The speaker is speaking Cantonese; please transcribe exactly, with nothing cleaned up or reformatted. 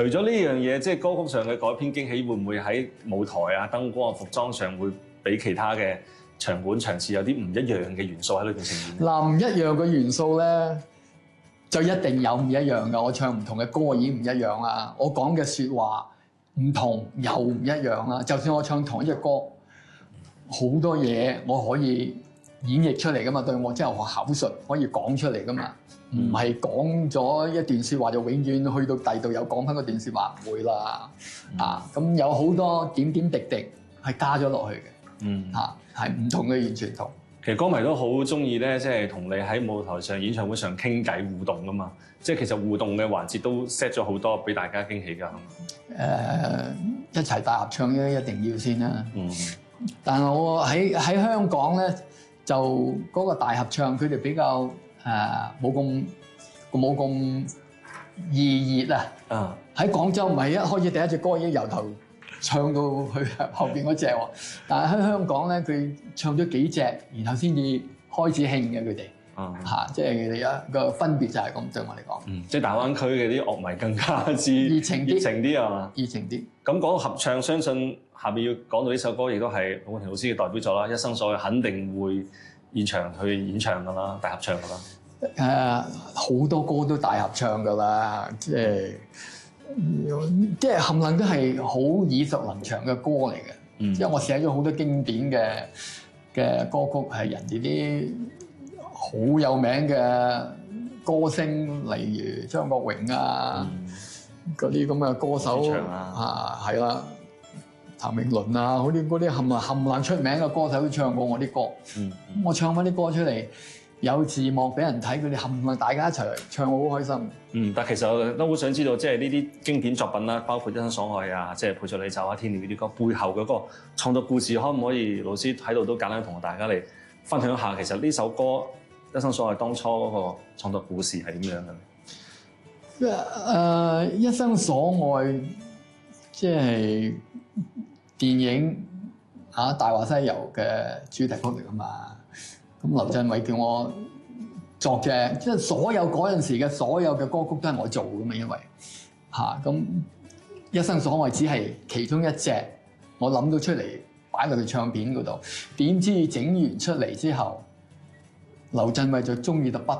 除咗呢樣嘢，即係歌曲上嘅改編驚喜，會唔會喺舞台啊、燈光啊、服裝上會比其他嘅場館場次有啲唔一樣嘅元素喺裏邊呈現？ 嗱，唔一樣嘅元素咧，就一定有唔一樣嘅。我唱唔同嘅歌已經唔一樣啦，我講嘅説話唔同又唔一樣啦。就算我唱同一隻歌，好多嘢我可以演繹出嚟噶嘛，對我即係我口述可以講出嚟噶嘛，唔係講咗一段説話就永遠去到第度又講翻嗰段説話，唔會啦。嗯、啊，咁有好多點點滴滴係加咗落去嘅，嗯，嚇係唔同嘅，完全同。 其實歌迷都好中意咧，即係同你喺舞台上、演唱會上傾偈互動噶嘛，即係其實互動嘅環節都 set 咗好多俾大家驚喜㗎。誒、 呃，一齊大合唱咧一定要先啦。嗯，但係我喺喺香港咧。就嗰個大合唱，佢哋比較誒冇咁冇咁熱熱啊！啊喺廣州唔係一開始第一隻歌已經由頭唱到去後邊嗰隻喎，但係喺香港咧，佢唱咗幾隻，然後先至開始興嘅佢哋嚇，即係一個分別就係咁對我嚟講。嗯，即係大灣區嘅啲樂迷更加之熱情啲，熱情啲係嘛？熱情啲。咁講到合唱，相信下面要講到呢首歌，亦都係盧冠廷老師嘅代表作啦。一生所愛肯定會現場去演唱㗎啦，大合唱㗎啦。誒，好多歌都大合唱㗎啦，即係即係冚唪唥都係好耳熟能詳嘅歌嚟嘅。嗯，即係我寫咗好多經典嘅嘅歌曲，係人哋啲好有名嘅歌星，例如張國榮啊，嗰啲咁嘅歌手啊，係啦。譚詠麟啊，嗰啲嗰啲冚唪冚唪唥出名嘅歌手都唱過我啲歌，嗯嗯、我唱翻啲歌出嚟，有字幕俾人睇，佢哋冚唪唥大家一齊唱，我好開心。嗯，但其實我都好想知道，即係呢啲經典作品啦，包括《一生所愛》啊，即係《陪著你走啊》、《天鳥》呢啲歌背後嗰個創作故事，可唔可以老師喺度都簡單同大家嚟分享下？其實呢首歌《一生所愛》當初嗰個創作故事係點樣嘅咧？誒、呃，《一生所愛》即係電影啊《大話西遊》嘅主題曲嚟噶嘛？咁劉鎮偉叫我作嘅，即係所有嗰陣時嘅所有嘅歌曲都係我做噶嘛，因為嚇咁、啊、一生所愛只係其中一隻，我諗到出嚟擺落去唱片嗰度，點知整完出嚟之後，劉鎮偉就中意到不